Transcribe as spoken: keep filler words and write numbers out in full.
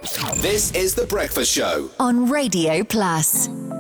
This is The Breakfast Show on Radio Plus.